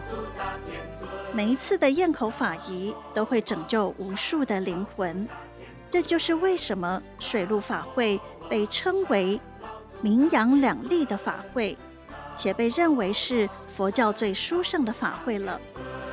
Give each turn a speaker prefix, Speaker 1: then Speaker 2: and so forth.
Speaker 1: 每一次的咽口法仪都会拯救无数的灵魂，这就是为什么水陆法会被称为名扬两利的法会，且被认为是佛教最殊胜的法会了。